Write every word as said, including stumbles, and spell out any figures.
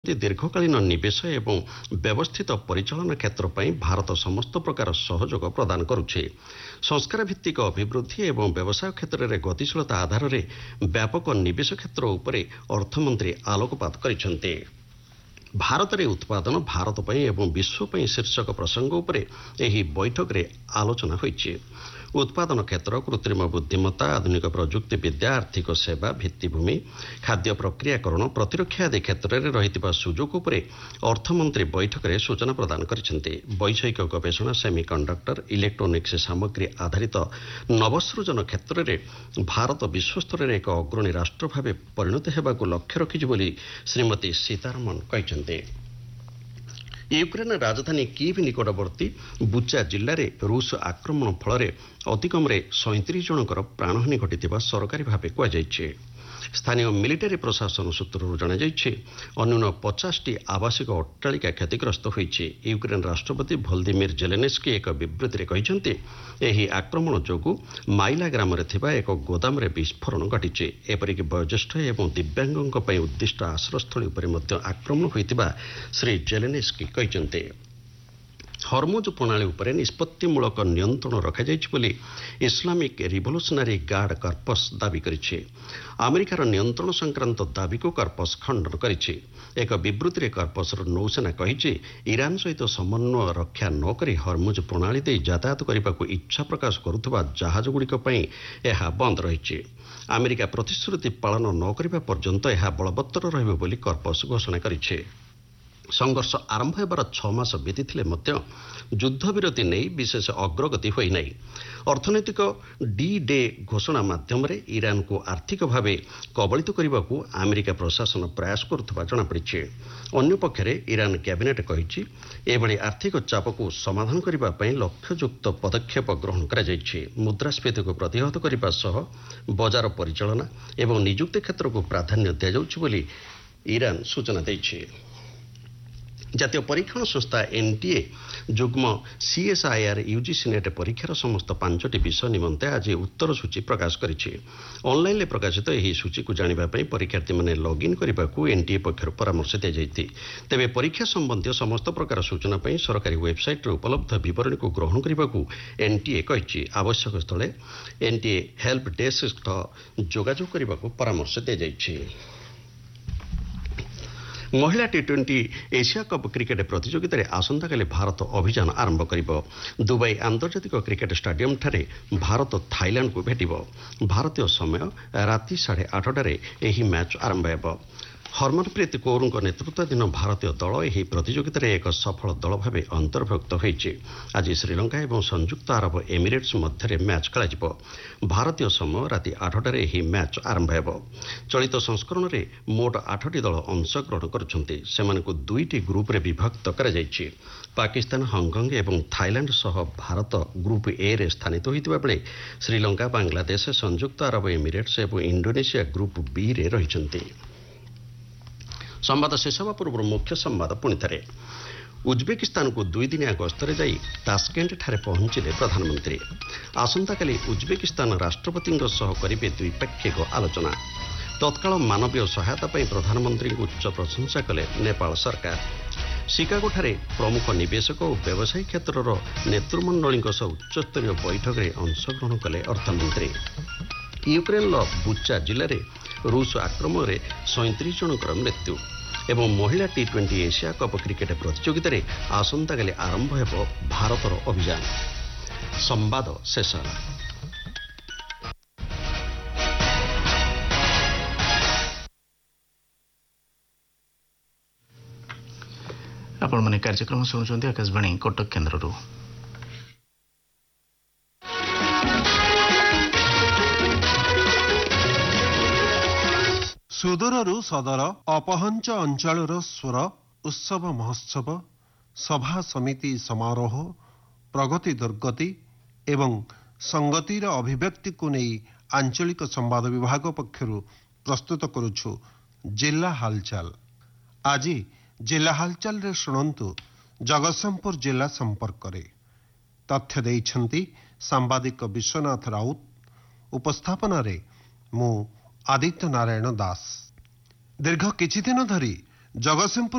କହିଛନ୍ତି ଦୀର୍ଘକାଳୀନ ନିବେଶ ଏବଂ ବ୍ୟବସ୍ଥିତ ପରିଚାଳନା କ୍ଷେତ୍ର ପାଇଁ ଭାରତ ସମସ୍ତ ପ୍ରକାର ସହଯୋଗ ପ୍ରଦାନ କରୁଛି। ସଂସ୍କାର ଭିତ୍ତିକ ଅଭିବୃଦ୍ଧି ଏବଂ ବ୍ୟବସାୟ କ୍ଷେତ୍ରରେ ଗତିଶୀଳତା ଆଧାରରେ ବ୍ୟାପକ ନିବେଶ କ୍ଷେତ୍ର ଉପରେ ଅର୍ଥମନ୍ତ୍ରୀ ଆଲୋକପାତ କରିଛନ୍ତି। ଭାରତରେ ଉତ୍ପାଦନ ଭାରତ ପାଇଁ ଏବଂ ବିଶ୍ୱ ପାଇଁ ଶୀର୍ଷକ ପ୍ରସଙ୍ଗ ଉପରେ ଏହି ବୈଠକରେ ଆଲୋଚନା ହୋଇଛି। ଉତ୍ପାଦନ କ୍ଷେତ୍ର, କୃତ୍ରିମ ବୁଦ୍ଧିମତ୍ତା, ଆଧୁନିକ ପ୍ରଯୁକ୍ତି ବିଦ୍ୟା, ଆର୍ଥିକ ସେବା, ଭିତ୍ତିଭୂମି, ଖାଦ୍ୟ ପ୍ରକ୍ରିୟାକରଣ, ପ୍ରତିରକ୍ଷା ଆଦି କ୍ଷେତ୍ରରେ ରହିଥିବା ସୁଯୋଗ ଉପରେ ଅର୍ଥମନ୍ତ୍ରୀ ବୈଠକରେ ସୂଚନା ପ୍ରଦାନ କରିଛନ୍ତି। ବୈଷୟିକ ଗବେଷଣା, ସେମି କଣ୍ଡକ୍ଟର, ଇଲେକ୍ଟ୍ରୋନିକ୍ସ ସାମଗ୍ରୀ ଆଧାରିତ ନବସୃଜନ କ୍ଷେତ୍ରରେ ଭାରତ ବିଶ୍ୱସ୍ତରରେ ଏକ ଅଗ୍ରଣୀ ରାଷ୍ଟ୍ର ଭାବେ ପରିଣତ ହେବାକୁ ଲକ୍ଷ୍ୟ ରଖିଛି ବୋଲି ଶ୍ରୀମତୀ ସୀତାରମଣ କହିଛନ୍ତି। ୟୁକ୍ରେନ୍ ରାଜଧାନୀ କିଭ୍ ନିକଟବର୍ତ୍ତୀ ବୁଚା ଜିଲ୍ଲାରେ ରୁଷ ଆକ୍ରମଣ ଫଳରେ ଅତିକମ୍ରେ ସଇଁତିରିଶ ଜଣଙ୍କର ପ୍ରାଣହାନୀ ଘଟିଥିବା ସରକାରୀ ଭାବେ କୁହାଯାଇଛି। ସ୍ଥାନୀୟ ମିଲିଟାରୀ ପ୍ରଶାସନ ସୂତ୍ରରୁ ଜଣାଯାଇଛି ଅନ୍ୟୁନ ପଚାଶଟି ଆବାସିକ ଅଟ୍ଟାଳିକା କ୍ଷତିଗ୍ରସ୍ତ ହୋଇଛି। ୟୁକ୍ରେନ୍ ରାଷ୍ଟ୍ରପତି ଭୋଲଦିମିର୍ ଜେଲେନ୍ସ୍କି ଏକ ବିବୃତ୍ତିରେ କହିଛନ୍ତି ଏହି ଆକ୍ରମଣ ଯୋଗୁଁ ମାଇଲା ଗ୍ରାମରେ ଥିବା ଏକ ଗୋଦାମରେ ବିସ୍ଫୋରଣ ଘଟିଛି। ଏପରିକି ବୟୋଜ୍ୟେଷ୍ଠ ଏବଂ ଦିବ୍ୟାଙ୍ଗଙ୍କ ପାଇଁ ଉଦ୍ଦିଷ୍ଟ ଆଶ୍ରୟସ୍ଥଳୀ ଉପରେ ମଧ୍ୟ ଆକ୍ରମଣ ହୋଇଥିବା ଶ୍ରୀ ଜେଲେନ୍ସ୍କି କହିଛନ୍ତି। ହର୍ମୁଜ ପ୍ରଣାଳୀ ଉପରେ ନିଷ୍ପତ୍ତିମୂଳକ ନିୟନ୍ତ୍ରଣ ରଖାଯାଇଛି ବୋଲି ଇସଲାମିକ୍ ରିଭଲ୍ୟୁସନାରୀ ଗାର୍ଡ କର୍ପସ୍ ଦାବି କରିଛି। ଆମେରିକାର ନିୟନ୍ତ୍ରଣ ସଂକ୍ରାନ୍ତ ଦାବିକୁ କର୍ପସ୍ ଖଣ୍ଡନ କରିଛି। ଏକ ବିବୃତ୍ତିରେ କର୍ପସ୍ର ନୌସେନା କହିଛି ଇରାନ୍ ସହିତ ସମନ୍ୱୟ ରକ୍ଷା ନ କରି ହର୍ମୁଜ ପ୍ରଣାଳୀ ଦେଇ ଯାତାୟାତ କରିବାକୁ ଇଚ୍ଛା ପ୍ରକାଶ କରୁଥିବା ଜାହାଜଗୁଡ଼ିକ ପାଇଁ ଏହା ବନ୍ଦ ରହିଛି। ଆମେରିକା ପ୍ରତିଶ୍ରୁତି ପାଳନ ନ କରିବା ପର୍ଯ୍ୟନ୍ତ ଏହା ବଳବତ୍ତର ରହିବ ବୋଲି କର୍ପସ୍ ଘୋଷଣା କରିଛି। ସଂଘର୍ଷ ଆରମ୍ଭ ହେବାର ଛଅ ମାସ ବିତିଥିଲେ ମଧ୍ୟ ଯୁଦ୍ଧବିରତି ନେଇ ବିଶେଷ ଅଗ୍ରଗତି ହୋଇନାହିଁ। ଅର୍ଥନୈତିକ ଡି ଡେ ଘୋଷଣା ମାଧ୍ୟମରେ ଇରାନ୍କୁ ଆର୍ଥିକ ଭାବେ କବଳିତ କରିବାକୁ ଆମେରିକା ପ୍ରଶାସନ ପ୍ରୟାସ କରୁଥିବା ଜଣାପଡ଼ିଛି। ଅନ୍ୟପକ୍ଷରେ ଇରାନ୍ କ୍ୟାବିନେଟ୍ କହିଛି ଏଭଳି ଆର୍ଥିକ ଚାପକୁ ସମାଧାନ କରିବା ପାଇଁ ଲକ୍ଷ୍ୟଯୁକ୍ତ ପଦକ୍ଷେପ ଗ୍ରହଣ କରାଯାଇଛି। ମୁଦ୍ରାସ୍ଫୀତିକୁ ପ୍ରତିହତ କରିବା ସହ ବଜାର ପରିଚାଳନା ଏବଂ ନିଯୁକ୍ତି କ୍ଷେତ୍ରକୁ ପ୍ରାଧାନ୍ୟ ଦିଆଯାଉଛି ବୋଲି ଇରାନ୍ ସୂଚନା ଦେଇଛି। ଜାତୀୟ ପରୀକ୍ଷଣ ସଂସ୍ଥା ଏନ୍ଟିଏ ଯୁଗ୍ମ ସିଏସ୍ଆଇଆର୍ ୟୁଜିସି ନେଟ୍ ପରୀକ୍ଷାର ସମସ୍ତ ପାଞ୍ଚଟି ବିଷୟ ନିମନ୍ତେ ଆଜି ଉତ୍ତର ସୂଚୀ ପ୍ରକାଶ କରିଛି। ଅନ୍ଲାଇନ୍ରେ ପ୍ରକାଶିତ ଏହି ସୂଚୀକୁ ଜାଣିବା ପାଇଁ ପରୀକ୍ଷାର୍ଥୀମାନେ ଲଗ୍ଇନ୍ କରିବାକୁ ଏନ୍ଟିଏ ପକ୍ଷରୁ ପରାମର୍ଶ ଦିଆଯାଇଛି। ତେବେ ପରୀକ୍ଷା ସମ୍ବନ୍ଧୀୟ ସମସ୍ତ ପ୍ରକାର ସୂଚନା ପାଇଁ ସରକାରୀ ୱେବ୍ସାଇଟ୍ରେ ଉପଲବ୍ଧ ବିବରଣୀକୁ ଗ୍ରହଣ କରିବାକୁ ଏନ୍ଟିଏ କହିଛି। ଆବଶ୍ୟକ ସ୍ଥଳେ ଏନ୍ଟିଏ ହେଲ୍ପ ଡେସ୍କ ସହ ଯୋଗାଯୋଗ କରିବାକୁ ପରାମର୍ଶ ଦିଆଯାଇଛି। ମହିଳା T twenty Asia cup cricket ପ୍ରତିଯୋଗିତାରେ ଆସନ୍ତାକାଲି ଭାରତ ଅଭିଯାନ ଆରମ୍ଭ କରିବ। ଦୁବାଇ ଆନ୍ତର୍ଜାତିକ କ୍ରିକେଟ୍ ଷ୍ଟାଡିୟମ୍ଠାରେ ଭାରତ ଥାଇଲାଣ୍ଡକୁ ଭେଟିବ। ଭାରତୀୟ ସମୟ ରାତି ସାଢ଼େ ଆଠଟାରେ ଏହି ମ୍ୟାଚ୍ ଆରମ୍ଭ ହେବ। ହରମନପ୍ରୀତ କୌରଙ୍କ ନେତୃତ୍ୱାଧୀନ ଭାରତୀୟ ଦଳ ଏହି ପ୍ରତିଯୋଗିତାରେ ଏକ ସଫଳ ଦଳ ଭାବେ ଅନ୍ତର୍ଭୁକ୍ତ ହୋଇଛି। ଆଜି ଶ୍ରୀଲଙ୍କା ଏବଂ ସଂଯୁକ୍ତ ଆରବ ଏମିରେଟ୍ସ ମଧ୍ୟରେ ମ୍ୟାଚ୍ ଖେଳାଯିବ। ଭାରତୀୟ ସମୟ ରାତି ଆଠଟାରେ ଏହି ମ୍ୟାଚ୍ ଆରମ୍ଭ ହେବ। ଚଳିତ ସଂସ୍କରଣରେ ମୋଟ ଆଠଟି ଦଳ ଅଂଶଗ୍ରହଣ କରୁଛନ୍ତି। ସେମାନଙ୍କୁ ଦୁଇଟି ଗ୍ରୁପ୍ରେ ବିଭକ୍ତ କରାଯାଇଛି। ପାକିସ୍ତାନ, ହଂକଂ ଏବଂ ଥାଇଲାଣ୍ଡ ସହ ଭାରତ ଗ୍ରୁପ୍ ଏରେ ସ୍ଥାନିତ ହୋଇଥିବା ବେଳେ ଶ୍ରୀଲଙ୍କା, ବାଂଲାଦେଶ, ସଂଯୁକ୍ତ ଆରବ ଏମିରେଟ୍ସ ଏବଂ ଇଣ୍ଡୋନେସିଆ ଗ୍ରୁପ୍ ବିରେ ରହିଛନ୍ତି। ସମ୍ବାଦ ଶେଷ ହେବା ପୂର୍ବରୁ ମୁଖ୍ୟ ସମ୍ବାଦ ପୁଣିଥରେ। ଉଜବେକିସ୍ତାନକୁ ଦୁଇଦିନିଆ ଗସ୍ତରେ ଯାଇ ତାସ୍କେଣ୍ଟଠାରେ ପହଞ୍ଚିଲେ ପ୍ରଧାନମନ୍ତ୍ରୀ। ଆସନ୍ତାକାଲି ଉଜବେକିସ୍ତାନ ରାଷ୍ଟ୍ରପତିଙ୍କ ସହ କରିବେ ଦ୍ୱିପାକ୍ଷିକ ଆଲୋଚନା। ତତ୍କାଳ ମାନବୀୟ ସହାୟତା ପାଇଁ ପ୍ରଧାନମନ୍ତ୍ରୀଙ୍କୁ ଉଚ୍ଚ ପ୍ରଶଂସା କଲେ ନେପାଳ ସରକାର। ଶିକାଗୋଠାରେ ପ୍ରମୁଖ ନିବେଶକ ଓ ବ୍ୟବସାୟୀ କ୍ଷେତ୍ରର ନେତୃମଣ୍ଡଳୀଙ୍କ ସହ ଉଚ୍ଚସ୍ତରୀୟ ବୈଠକରେ ଅଂଶଗ୍ରହଣ କଲେ ଅର୍ଥମନ୍ତ୍ରୀ। ୟୁକ୍ରେନ୍ର ବୁଚା ଜିଲ୍ଲାରେ ରୁଷ ଆକ୍ରମଣରେ ସଇଁତିରିଶ ଜଣଙ୍କର ମୃତ୍ୟୁ ଏବଂ ମହିଳା T twenty Asia cup cricket ପ୍ରତିଯୋଗିତାରେ ଆସନ୍ତାକାଲି ଆରମ୍ଭ ହେବ ଭାରତର ଅଭିଯାନ। ସମ୍ବାଦ ଶେଷ ହେଲା। ଆପଣମାନେ କାର୍ଯ୍ୟକ୍ରମ ଶୁଣୁଛନ୍ତି ଆକାଶବାଣୀ କଟକ କେନ୍ଦ୍ରରୁ। ସୁଦୂରରୁ ସଦର ଅପହଞ୍ଚ ଅଞ୍ଚଳର ସ୍ୱର ଉତ୍ସବ ମହୋତ୍ସବ, ସଭା ସମିତି ସମାରୋହ, ପ୍ରଗତି ଦୁର୍ଗତି ଏବଂ ସଂଗତିର ଅଭିବ୍ୟକ୍ତିକୁ ନେଇ ଆଞ୍ଚଳିକ ସମ୍ବାଦ ବିଭାଗ ପକ୍ଷରୁ ପ୍ରସ୍ତୁତ କରୁଛୁ ଜିଲ୍ଲା ହାଲଚାଲ। ଆଜି ଜିଲ୍ଲା ହାଲଚାଲରେ ଶୁଣନ୍ତୁ ଜଗତସିଂହପୁର ଜିଲ୍ଲା ସମ୍ପର୍କରେ। ତଥ୍ୟ ଦେଇଛନ୍ତି ସାମ୍ବାଦିକ ବିଶ୍ୱନାଥ ରାଉତ। ଉପସ୍ଥାପନାରେ ମୁଁ ଆଦିତ୍ୟ ନାରାୟଣ ଦାସ। ଦୀର୍ଘ କିଛି ଦିନ ଧରି ଜଗତସିଂହପୁର